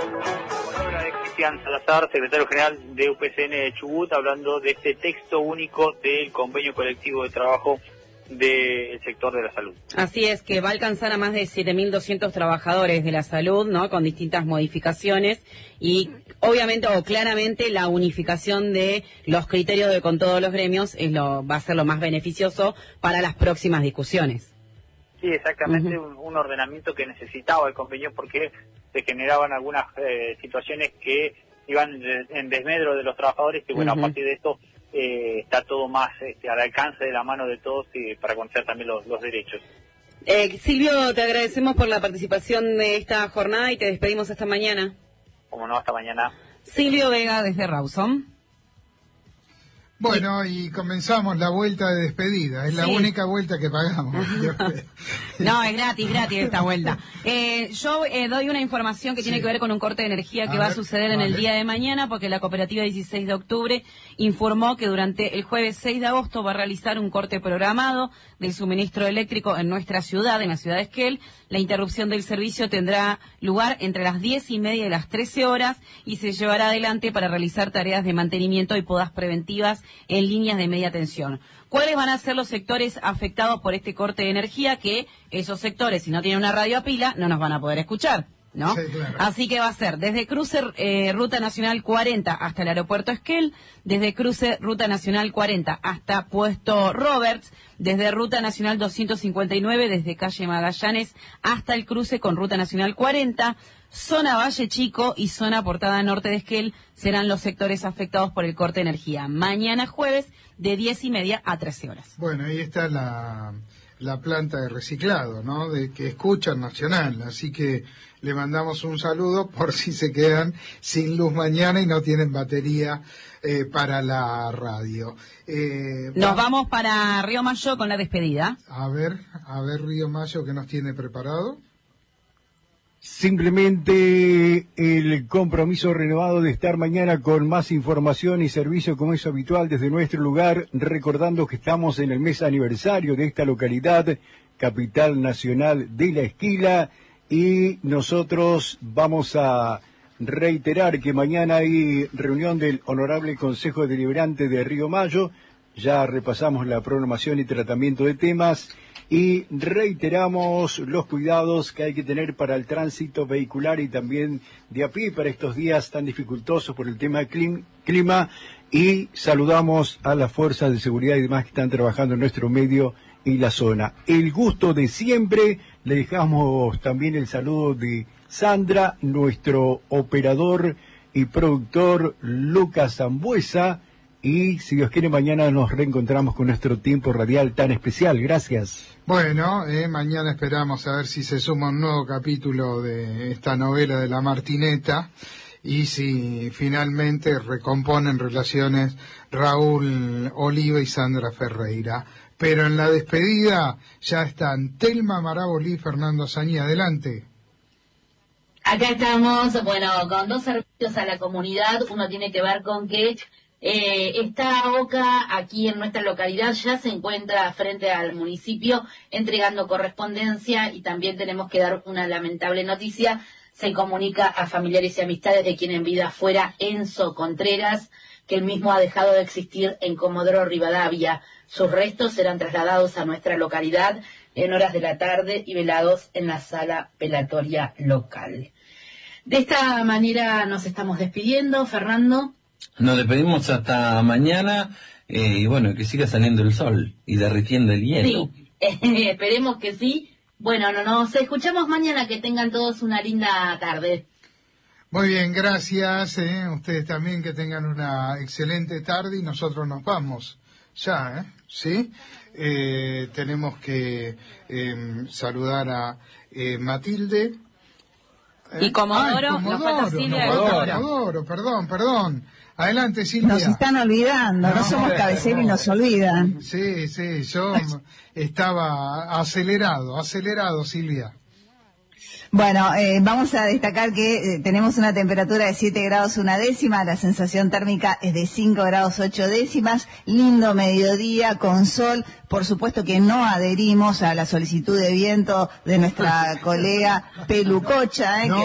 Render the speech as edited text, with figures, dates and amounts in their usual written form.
Palabra de Cristian Salazar, secretario general de UPCN Chubut, hablando de este texto único del convenio colectivo de trabajo del sector de la salud. Así es, que va a alcanzar a más de 7.200 trabajadores de la salud, ¿no? Con distintas modificaciones y obviamente o claramente la unificación de los criterios con todos los gremios va a ser lo más beneficioso para las próximas discusiones. Sí, exactamente, un ordenamiento que necesitaba el convenio porque se generaban algunas situaciones que iban en desmedro de los trabajadores, que bueno, a partir de esto está todo más al alcance de la mano de todos para conocer también los derechos. Silvio, te agradecemos por la participación de esta jornada y te despedimos hasta mañana. Como no, hasta mañana. Silvio Vega desde Rawson. Bueno, y comenzamos la vuelta de despedida. Es la única vuelta que pagamos. No, es gratis esta vuelta. Yo doy una información que tiene que ver con un corte de energía que va a suceder en el día de mañana, porque la cooperativa 16 de octubre informó que durante el jueves 6 de agosto va a realizar un corte programado del suministro eléctrico en nuestra ciudad, en la ciudad de Esquel. La interrupción del servicio tendrá lugar entre las 10:30 y las 13 horas y se llevará adelante para realizar tareas de mantenimiento y podas preventivas en líneas de media tensión. ¿Cuáles van a ser los sectores afectados por este corte de energía? Que esos sectores, si no tienen una radio a pila, no nos van a poder escuchar, ¿no? Sí, claro. Así que va a ser desde cruce Ruta Nacional 40 hasta el aeropuerto Esquel, desde cruce Ruta Nacional 40 hasta Puesto Roberts, desde Ruta Nacional 259, desde calle Magallanes hasta el cruce con Ruta Nacional 40, zona Valle Chico y zona Portada Norte de Esquel serán los sectores afectados por el corte de energía. Mañana jueves de 10:30 a 13 horas. Bueno, ahí está la planta de reciclado, ¿no? De que escuchan Nacional, así que le mandamos un saludo por si se quedan sin luz mañana y no tienen batería para la radio. Nos vamos para Río Mayo con la despedida. A ver Río Mayo, ¿qué nos tiene preparado? Simplemente el compromiso renovado de estar mañana con más información y servicio como es habitual desde nuestro lugar, recordando que estamos en el mes aniversario de esta localidad, capital nacional de la Esquila, y nosotros vamos a reiterar que mañana hay reunión del Honorable Consejo Deliberante de Río Mayo. Ya repasamos la programación y tratamiento de temas y reiteramos los cuidados que hay que tener para el tránsito vehicular y también de a pie para estos días tan dificultosos por el tema del clima, y saludamos a las fuerzas de seguridad y demás que están trabajando en nuestro medio y la zona. El gusto de siempre, le dejamos también el saludo de Sandra, nuestro operador y productor Lucas Zambuesa, y si Dios quiere mañana nos reencontramos con nuestro tiempo radial tan especial. Gracias. Bueno, mañana esperamos a ver si se suma un nuevo capítulo de esta novela de la Martineta y si finalmente recomponen relaciones Raúl Oliva y Sandra Ferreira. Pero en la despedida ya están Telma Marabolí y Fernando Sañí. Adelante. Acá estamos, bueno, con dos servicios a la comunidad. Uno tiene que ver con que esta OCA aquí en nuestra localidad ya se encuentra frente al municipio entregando correspondencia, y también tenemos que dar una lamentable noticia. Se comunica a familiares y amistades de quien en vida fuera Enzo Contreras, que el mismo ha dejado de existir en Comodoro Rivadavia. Sus restos serán trasladados a nuestra localidad en horas de la tarde y velados en la sala velatoria local. De esta manera nos estamos despidiendo, Fernando. Nos despedimos hasta mañana, y bueno, que siga saliendo el sol y derritiendo el hielo. Sí, esperemos que sí. Bueno, nos escuchamos mañana, que tengan todos una linda tarde. Muy bien, gracias. Ustedes también que tengan una excelente tarde y nosotros nos vamos ya, ¿sí? Tenemos que saludar a Matilde. Y Comodoro, nos falta Silvia. Comodoro, perdón. Adelante, Silvia. Nos están olvidando, no somos cabecera y nos olvidan. Sí, yo estaba acelerado, Silvia. Bueno, vamos a destacar que tenemos una temperatura de 7 grados 1/10, la sensación térmica es de 5 grados 8/10, lindo mediodía con sol. Por supuesto que no adherimos a la solicitud de viento de nuestra colega Pelucocha,